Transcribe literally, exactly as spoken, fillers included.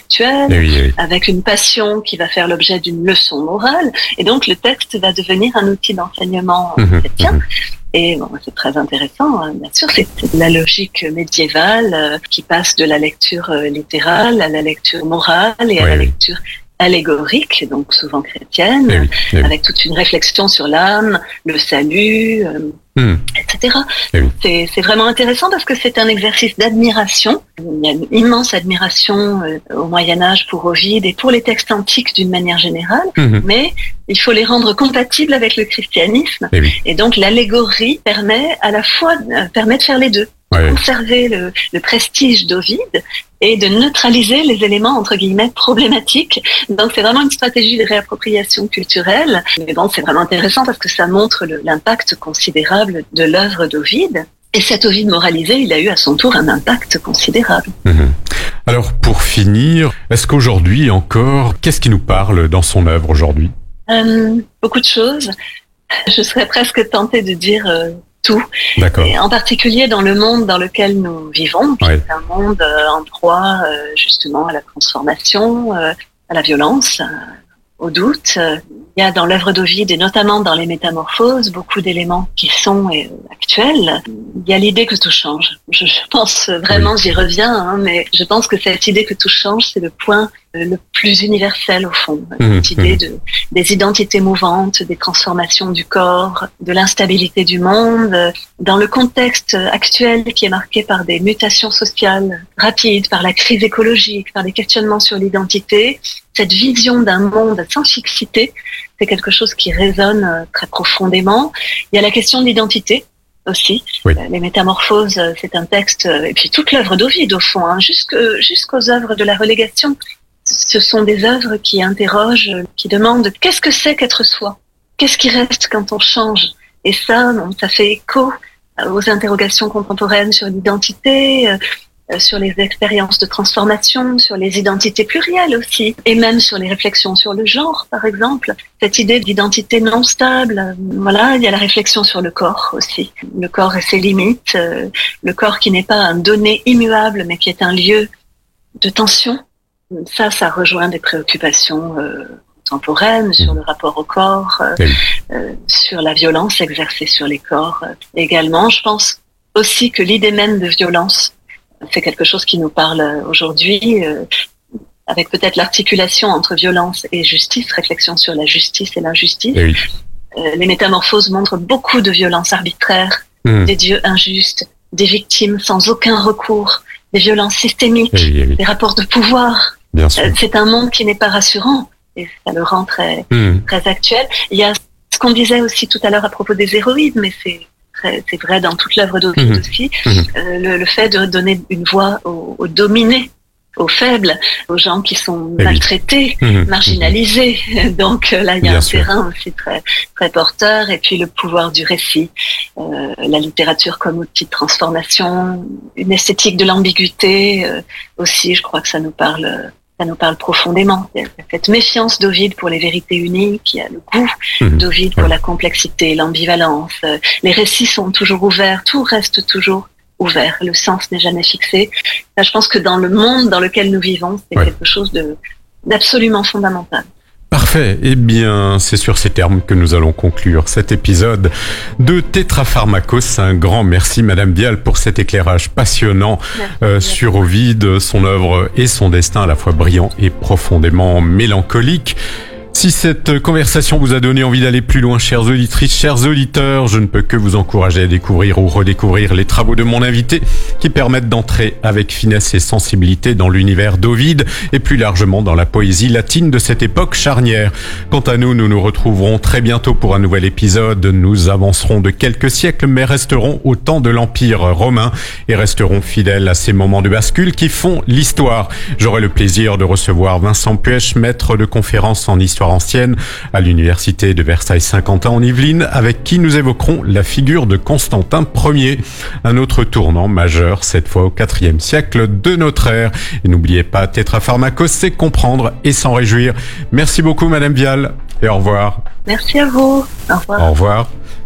intellectuelle, oui, oui. avec une passion qui va faire l'objet d'une leçon morale. Et donc, le texte va devenir un outil d'enseignement Mmh, chrétien. mmh. Et bon, c'est très intéressant, hein. Bien sûr, c'est c'est de la logique médiévale euh, qui passe de la lecture euh, littérale à la lecture morale et à Oui, la oui. lecture allégorique, donc souvent chrétienne, Eh oui, eh oui. avec toute une réflexion sur l'âme, le salut, euh, Mmh. et cetera. Eh oui. C'est, c'est vraiment intéressant parce que c'est un exercice d'admiration. Il y a une immense admiration euh, au Moyen-Âge pour Ovide et pour les textes antiques d'une manière générale, Mmh. mais il faut les rendre compatibles avec le christianisme. Eh oui. Et donc l'allégorie permet à la fois euh, permet de faire les deux, de Ouais. conserver le, le prestige d'Ovide et de neutraliser les éléments entre guillemets problématiques. Donc c'est vraiment une stratégie de réappropriation culturelle. Mais bon, c'est vraiment intéressant parce que ça montre le, l'impact considérable de l'œuvre d'Ovide. Et cet Ovide moralisé, il a eu à son tour un impact considérable. Mmh. Alors, pour finir, est-ce qu'aujourd'hui encore, qu'est-ce qui nous parle dans son œuvre aujourd'hui? Euh, beaucoup de choses. Je serais presque tentée de dire euh, tout. D'accord. Et en particulier dans le monde dans lequel nous vivons, qui Ouais. est un monde euh, en proie euh, justement à la transformation, euh, à la violence, euh, au doute. Euh, Il y a dans l'œuvre d'Ovide et notamment dans les Métamorphoses beaucoup d'éléments qui sont euh, actuels. Il y a l'idée que tout change. Je, je pense vraiment, Oui. j'y reviens, hein, mais je pense que cette idée que tout change, c'est le point euh, le plus universel au fond. Mmh, Cette idée mmh. de, des identités mouvantes, des transformations du corps, de l'instabilité du monde, euh, dans le contexte actuel qui est marqué par des mutations sociales rapides, par la crise écologique, par des questionnements sur l'identité. Cette vision d'un monde sans fixité, c'est quelque chose qui résonne euh, très profondément. Il y a la question de l'identité aussi. Oui. Euh, Les Métamorphoses, euh, c'est un texte, euh, et puis toute l'œuvre d'Ovide au fond, hein, jusque, jusqu'aux œuvres de la relégation. Ce sont des œuvres qui interrogent, euh, qui demandent qu'est-ce que c'est qu'être soi? Qu'est-ce qui reste quand on change? Et ça, bon, ça fait écho euh, aux interrogations contemporaines sur l'identité, euh, euh, sur les expériences de transformation, sur les identités plurielles aussi, et même sur les réflexions sur le genre, par exemple. Cette idée d'identité non stable, euh, voilà, il y a la réflexion sur le corps aussi. Le corps et ses limites, euh, le corps qui n'est pas un donné immuable, mais qui est un lieu de tension. Ça, ça rejoint des préoccupations euh, contemporaines sur le rapport au corps, euh, Eh oui. euh, sur la violence exercée sur les corps. Euh, également, je pense aussi que l'idée même de violence, c'est quelque chose qui nous parle aujourd'hui, euh, avec peut-être l'articulation entre violence et justice, réflexion sur la justice et l'injustice. Eh oui. Euh, les Métamorphoses montrent beaucoup de violences arbitraires, Mmh. des dieux injustes, des victimes sans aucun recours, des violences systémiques, Eh oui, eh oui. des rapports de pouvoir. Bien sûr. Euh, C'est un monde qui n'est pas rassurant et ça le rend très, Mmh. très actuel. Il y a ce qu'on disait aussi tout à l'heure à propos des héroïdes, mais c'est très- c'est vrai dans toute l'œuvre d'Ovide Mhm. aussi, Mhm. euh, le, le fait de donner une voix aux, aux dominés, aux faibles, aux gens qui sont oui. maltraités, Mmh. marginalisés. Donc euh, là, il y a Bien un sûr. terrain aussi très, très porteur. Et puis le pouvoir du récit, euh, la littérature comme outil de transformation, une esthétique de l'ambiguïté euh, aussi. Je crois que ça nous parle. euh, Ça nous parle profondément. Il y a cette méfiance d'Ovide pour les vérités uniques, il y a le goût Mmh. d'Ovide pour Ouais. la complexité, l'ambivalence. Euh, Les récits sont toujours ouverts, tout reste toujours ouvert, le sens n'est jamais fixé. Là, je pense que dans le monde dans lequel nous vivons, c'est Ouais. quelque chose de, d'absolument fondamental. Parfait. Eh bien, c'est sur ces termes que nous allons conclure cet épisode de Tétrapharmakos. Un grand merci, Madame Vial, pour cet éclairage passionnant Merci. euh, sur Ovide, son œuvre et son destin à la fois brillant et profondément mélancolique. Si cette conversation vous a donné envie d'aller plus loin, chères auditrices, chers auditeurs, je ne peux que vous encourager à découvrir ou redécouvrir les travaux de mon invité qui permettent d'entrer avec finesse et sensibilité dans l'univers d'Ovide et plus largement dans la poésie latine de cette époque charnière. Quant à nous, nous nous retrouverons très bientôt pour un nouvel épisode. Nous avancerons de quelques siècles mais resterons au temps de l'Empire romain et resterons fidèles à ces moments de bascule qui font l'histoire. J'aurai le plaisir de recevoir Vincent Puech, maître de conférences en histoire ancienne à l'université de Versailles-Saint-Quentin en Yvelines, avec qui nous évoquerons la figure de Constantin Ier, un autre tournant majeur, cette fois au quatrième siècle de notre ère. Et n'oubliez pas, Tétrapharmakos, c'est comprendre et s'en réjouir. Merci beaucoup, Madame Vial, et au revoir. Merci à vous. Au revoir. Au revoir.